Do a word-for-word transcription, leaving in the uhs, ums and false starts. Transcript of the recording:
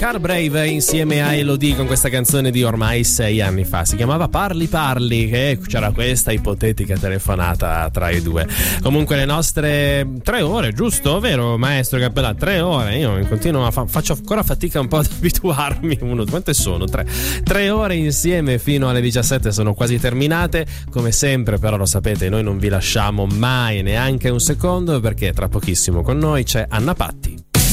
Car Brave insieme a Elodie con questa canzone di ormai sei anni fa, si chiamava Parli Parli, che c'era questa ipotetica telefonata tra i due. Comunque le nostre tre ore, giusto? Vero maestro Cappella? Tre ore, io continuo a fa- faccio ancora fatica un po' ad abituarmi. Uno, quante sono? Tre. Tre ore insieme fino alle diciassette sono quasi terminate. Come sempre però lo sapete, noi non vi lasciamo mai neanche un secondo, perché tra pochissimo con noi c'è Anna Patti.